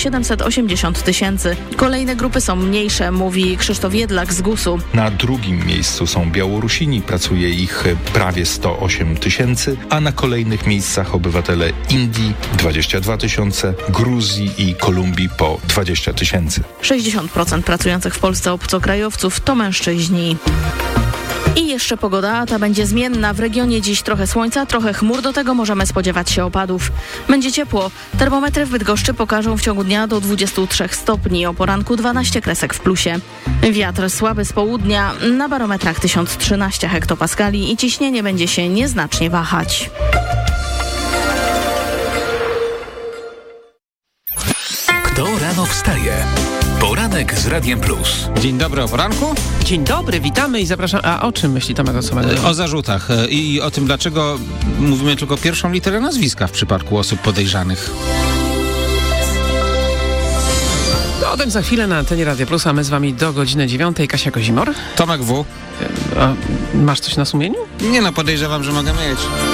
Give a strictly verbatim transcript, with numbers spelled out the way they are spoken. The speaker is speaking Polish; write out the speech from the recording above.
siedemset osiemdziesiąt tysięcy. Kolejne grupy są mniejsze, mówi Krzysztof Jedlak z gusu. Na drugim miejscu są Białorusini, pracuje ich prawie sto osiem tysięcy, a na kolejnych miejscach obywatele Indii dwadzieścia dwa tysiące, Gruzji i Kolumbii po dwadzieścia tysięcy. sześćdziesiąt procent pracujących w Polsce obcokrajowców to mężczyźni. I jeszcze pogoda, ta będzie zmienna. W regionie dziś trochę słońca, trochę chmur, do tego możemy spodziewać się opadów. Będzie ciepło. Termometry w Bydgoszczy pokażą w ciągu dnia do dwudziestu trzech stopni, o poranku dwanaście kresek w plusie. Wiatr słaby z południa, na barometrach tysiąc trzynaście hektopaskali i ciśnienie będzie się nieznacznie wahać. Kto rano wstaje? Poranek z Radiem Plus. Dzień dobry, o poranku. Dzień dobry, witamy i zapraszam. A o czym myśli Tomek Osobego? O zarzutach i o tym, dlaczego mówimy tylko pierwszą literę nazwiska w przypadku osób podejrzanych. O tym za chwilę na antenie Radia Plus, a my z wami do godziny dziewiątej. Kasia Kozimor. Tomek W. A masz coś na sumieniu? Nie no, podejrzewam, że mogę mieć.